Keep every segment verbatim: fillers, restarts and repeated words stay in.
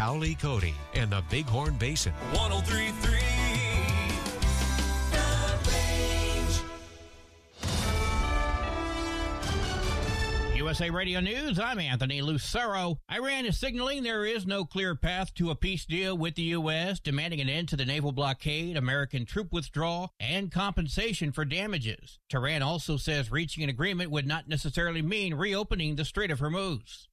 Cowley Cody and the Bighorn Basin. one oh three point three U S A Radio News, I'm Anthony Lucero. Iran is signaling there is no clear path to a peace deal with the U S, demanding an end to the naval blockade, American troop withdrawal, and compensation for damages. Tehran also says reaching an agreement would not necessarily mean reopening the Strait of Hormuz.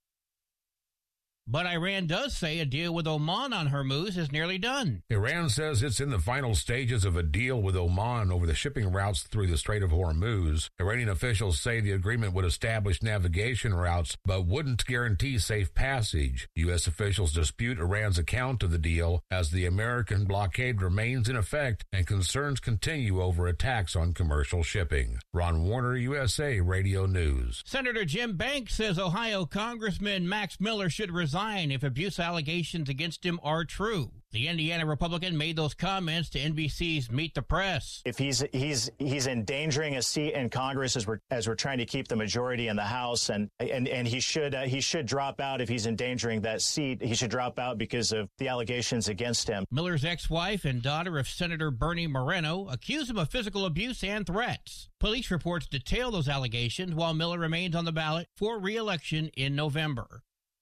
But Iran does say a deal with Oman on Hormuz is nearly done. Iran says it's in the final stages of a deal with Oman over the shipping routes through the Strait of Hormuz. Iranian officials say the agreement would establish navigation routes, but wouldn't guarantee safe passage. U S officials dispute Iran's account of the deal as the American blockade remains in effect and concerns continue over attacks on commercial shipping. Ron Warner, U S A Radio News. Senator Jim Banks says Ohio Congressman Max Miller should resign if abuse allegations against him are true. The Indiana Republican made those comments to N B C's Meet the Press. If he's he's he's endangering a seat in Congress as we're as we're trying to keep the majority in the House, and and and he should uh, he should drop out if he's endangering that seat. He should drop out because of the allegations against him. Miller's ex-wife and daughter of Senator Bernie Moreno accuse him of physical abuse and threats. Police reports detail those allegations while Miller remains on the ballot for re-election in November.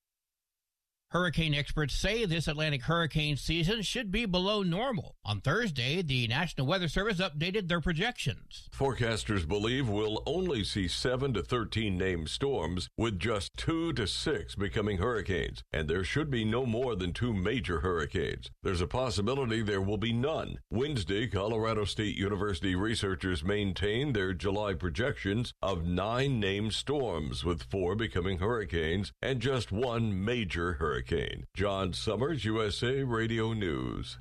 Hurricane experts say this Atlantic hurricane season should be below normal. On Thursday, the National Weather Service updated their projections. Forecasters believe we'll only see seven to thirteen named storms, with just two to six becoming hurricanes, and there should be no more than two major hurricanes. There's a possibility there will be none. Wednesday, Colorado State University researchers maintained their July projections of nine named storms, with four becoming hurricanes and just one major hurricane. Hurricane. John Summers, U S A Radio News.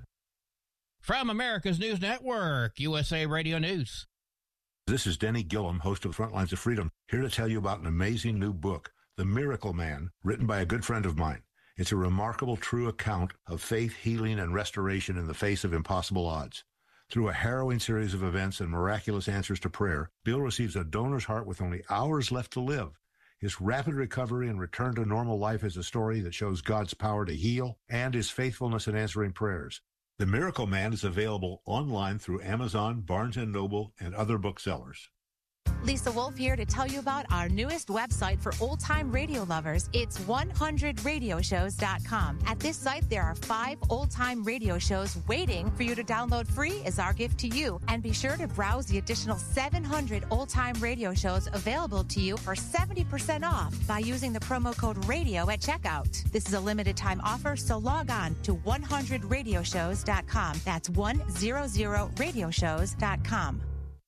From America's News Network, U S A Radio News. This is Denny Gillum, host of Frontlines of Freedom, here to tell you about an amazing new book, The Miracle Man, written by a good friend of mine. It's a remarkable, true account of faith, healing, and restoration in the face of impossible odds. Through a harrowing series of events and miraculous answers to prayer, Bill receives a donor's heart with only hours left to live. His rapid recovery and return to normal life is a story that shows God's power to heal and his faithfulness in answering prayers. The Miracle Man is available online through Amazon, Barnes and Noble, and other booksellers. Lisa Wolf here to tell you about our newest website for old-time radio lovers. It's one hundred radio shows dot com. At this site, there are five old-time radio shows waiting for you to download free as our gift to you. And be sure to browse the additional seven hundred old-time radio shows available to you for seventy percent off by using the promo code RADIO at checkout. This is a limited-time offer, so log on to one hundred radio shows dot com. That's one hundred radio shows dot com.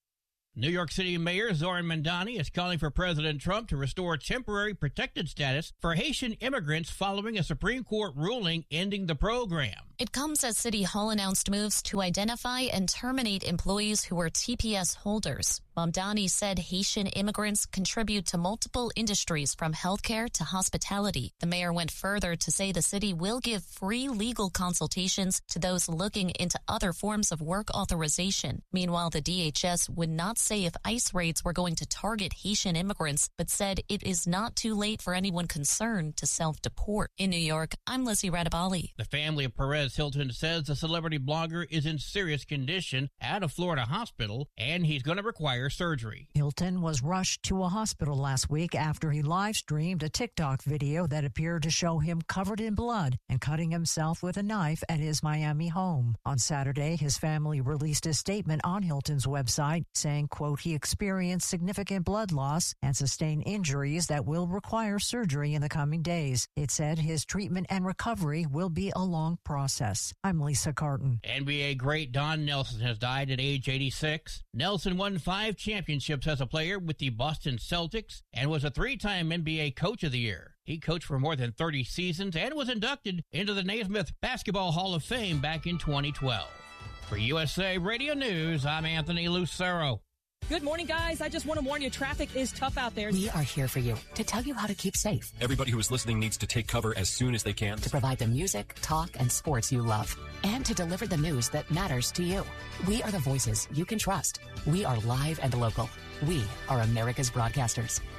New York City Mayor Zoran Mandani is calling for President Trump to restore temporary protected status for Haitian immigrants following a Supreme Court ruling ending the program. It comes as City Hall announced moves to identify and terminate employees who were T P S holders. Mamdani said Haitian immigrants contribute to multiple industries from healthcare to hospitality. The mayor went further to say the city will give free legal consultations to those looking into other forms of work authorization. Meanwhile, the D H S would not say if ICE raids were going to target Haitian immigrants, but said it is not too late for anyone concerned to self-deport. In New York, I'm Lizzie Radabali. The family of Perez Hilton says the celebrity blogger is in serious condition at a Florida hospital, and he's going to require surgery. Hilton was rushed to a hospital last week after he live-streamed a TikTok video that appeared to show him covered in blood and cutting himself with a knife at his Miami home. On Saturday, his family released a statement on Hilton's website saying, quote, he experienced significant blood loss and sustained injuries that will require surgery in the coming days. It said his treatment and recovery will be a long process. I'm Lisa Carton. N B A great Don Nelson has died at age eighty-six. Nelson won five championships as a player with the Boston Celtics and was a three-time N B A Coach of the Year. He coached for more than thirty seasons and was inducted into the Naismith Basketball Hall of Fame back in twenty twelve. For U S A Radio News, I'm Anthony Lucero. Good morning, guys. I just want to warn you, traffic is tough out there. We are here for you to tell you how to keep safe. Everybody who is listening needs to take cover as soon as they can. To provide the music, talk, and sports you love. And to deliver the news that matters to you. We are the voices you can trust. We are live and local. We are America's broadcasters.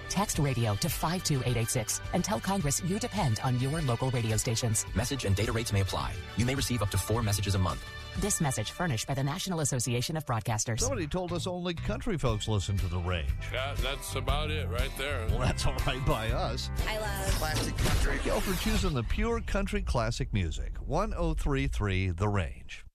Text radio to five two eight eight six and tell Congress you depend on your local radio stations. Message and data rates may apply. You may receive up to four messages a month. This message furnished by the National Association of Broadcasters. Somebody told us only country folks listen to The Range. Yeah, that's about it right there. Well, that's all right by us. I love classic country. Go for choosing the pure country classic music. one oh three point three The Range.